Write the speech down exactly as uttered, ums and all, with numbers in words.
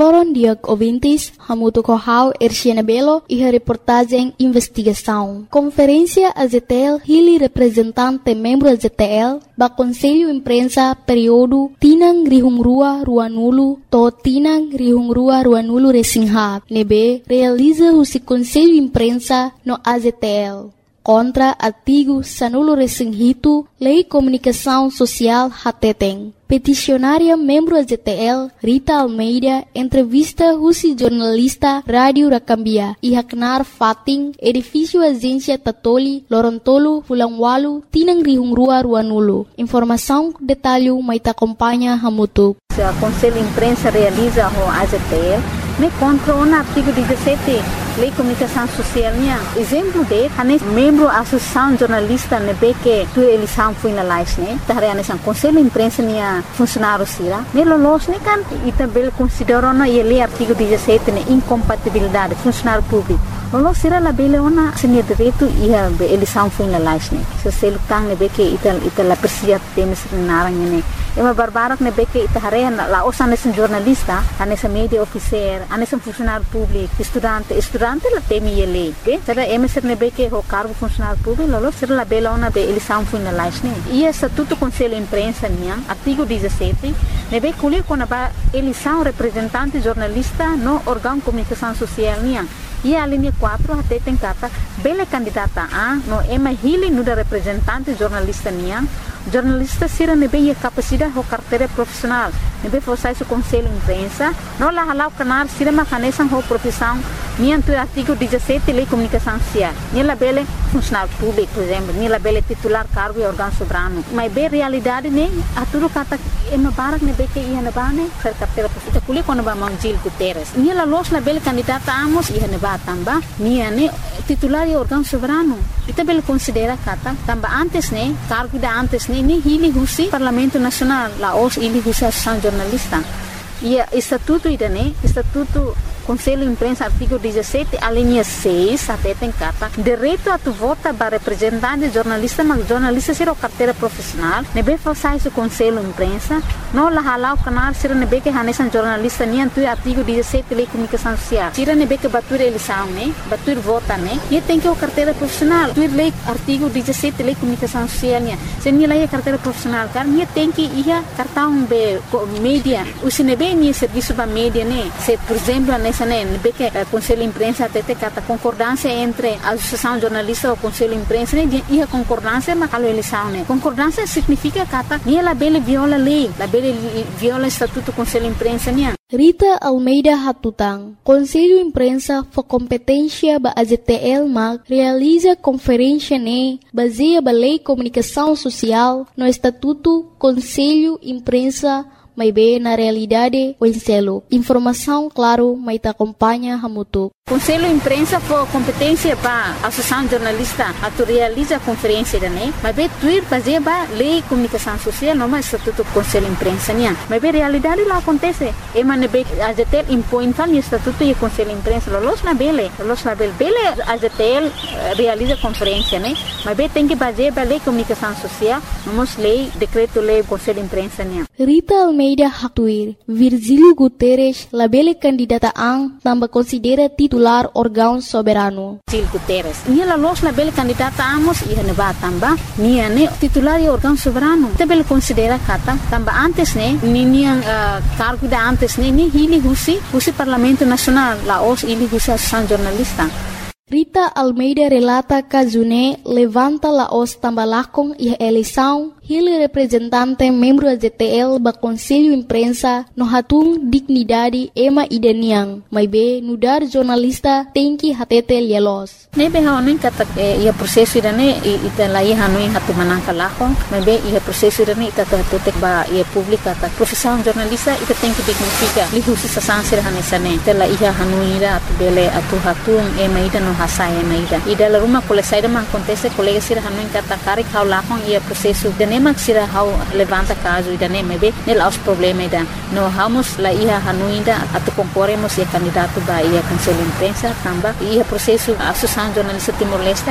Loron Diag Ouvintes, Hamuto Kohau, Erciana Belo e a reportagem Investigação. Conferência A Z T L, Hili representante membro A Z T L, ba Conselho Imprensa período Tinang Rihungrua Ruanulu, to Tinang Rihungrua Ruanulu Resingha, nebe realiza o Conselho Imprensa no A Z T L. Contra artigo Sanulo Resinghito, Lei Comunicação Social Hateteng. Peticionária membro A Z T L, Rita Almeida, entrevista Husi jornalista Rádio Rakambia, e Haknar Fating, edifício Agência Tatoli, Lorontolo, Fulangwalu, Tinang Rihungrua Ruanulu. Informação, detalhe, mais acompanha Hamutuk. A Conselho Imprensa realiza o A Z T L, me contra o artigo dezessete, Lei Comunicação Social. Exemplo de, hanes membro da Associação Jornalista nebe que tu eleição foi na live, né? Tahare hanes Conselho Imprensa nia funcionário sira. Me lolos ne kan e também considerou na ele artigo dezessete ne incompatibilidade funcionário público. Lolos sira la bele ona senia direito e a eleição foi na live, né? Se se lutang nebe que ital ital la persia temes narang ne. É uma barbarak nebe que tahare la osa hanes jornalista, hanes media officer, hanes funcionário público, estudante, estudante la temi ele, que será emeser nebe que o cargo funcionário público, lolos sira la bele ona be eleição foi na live, né? E estatuto Conselho Imprensa nia artigo dezessete, nebe colher quando a eleição representante jornalista no órgão de comunicação social nia. E a linha quatro até tem cata bela candidata a no ema hili no da representante jornalista nia. Jornalista sira nebe a capacidade ho carteira profissional. Nebe fossai su Conselho Imprensa, no la halau canar sira macanesan ho profissão nia tu artigo dezessete Lei Comunicação Social. Nia la bele funcionário público, por exemplo, nia la bele titular cargo e órgão soberano. Mas bem realidade ne a tudo cata ema barak nebe que ia na bane ser carteira profissional. Kuli quando ba Mangil Guterres. Nia la los la bele candidata amos ia na ba tamba nia ne titular e órgão soberano. Ita bele considera kata tamba antes ne cargo da antes ne ni hili husi Parlamento Nacional la os hili husi Associação Jornalista. E estatuto ida ne estatuto Conselho Imprensa artigo dezessete a linha seis até tem carta direito a tu vota para representante jornalista mas jornalista será carteira profissional nebe falsai su Conselho Imprensa no la halau canal será nebe que hanesan jornalista ni tu artigo dezessete Lei Comunicação Social será nebe que batur eleição né batur vota né e tem que o carteira profissional tu lei artigo dezessete Lei Comunicação Social né se ni lei carteira profissional car ni tem que ia cartão be mídia o se nebe ni serviço ba mídia né se por exemplo nessa né nebe que Conselho Imprensa até tem carta concordância entre a Associação Jornalista e o Conselho Imprensa né e a concordância mas a eleição né concordância significa carta ni ela bele viola lei la bele viola estatuto Conselho Imprensa né. Rita Almeida Hatutang, Conselho Imprensa for competência ba A Z T L mag realiza conferência ne baseia ba Lei Comunicação Social no Estatuto Conselho Imprensa mas bem na realidade o enselo. Informação, claro, mas te acompanha Hamutuk. Conselho Imprensa for competência para a Associação Jornalista a tu realiza a conferência da né mas bem tuir fazer ba Lei Comunicação Social não mais Estatuto Conselho Imprensa né mas bem realidade lá acontece e mas bem A Z T L impõe fal Estatuto e Conselho Imprensa los na bele los na bele bele A Z T L realiza conferência né mas bem tem que fazer ba Lei Comunicação Social vamos lei decreto lei Conselho Imprensa né. Rita Almeida Haktuir, Virgílio Guterres, la bele candidata ang tambah considera titular órgão soberano. Virgílio Guterres, nia la los la bele candidata amos ia ne ba tamba, nia ne titular e órgão soberano. Te bele considera kata tamba antes ne, ni nia uh, cargo da antes ne, ni hili husi, husi Parlamento Nacional, la os hili husi Associação Jornalista. Rita Almeida relata que June levanta la os tambalakong e a eleição ele representante membro da Z T L ba Conselho Imprensa no hatung dignidade ema idaniang mas be nudar jornalista tem que hatete lielos nebe haonin kata ia prosesso idane ita lai hanui hatu manangka lako mas be ia prosesso idane ita hatete ba ia publika ta profissão jornalista ita tem que dignifica lihusi sasansir hanesane tela ia hanui ira atu bele atu hatung ema ida no hasai ema ida ida la ruma kole saida man acontece colega sir hanui kata kari kau lako ia prosesso dane mak sira hau levanta caso ida ne mebe nel aus problema ida no hamos la ia hanuinda atu concorremos ia candidato ba ia Conselho Imprensa tamba ia processo Associação Jornalista Timor-Leste